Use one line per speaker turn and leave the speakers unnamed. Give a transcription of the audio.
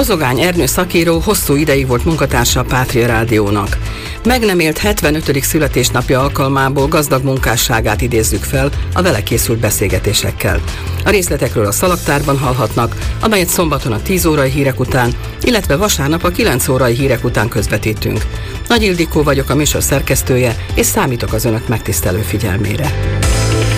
Azogány Ernő szakíró hosszú ideig volt munkatársa a Pátria Rádiónak. Meg nem élt 75. születésnapja alkalmából gazdag munkásságát idézzük fel a vele készült beszélgetésekkel. A részletekről a Szalagtárban hallhatnak, amelyet szombaton a 10 órai hírek után, illetve vasárnap a 9 órai hírek után közvetítünk. Nagy Ildikó vagyok, a műsor szerkesztője, és számítok az önök megtisztelő figyelmére.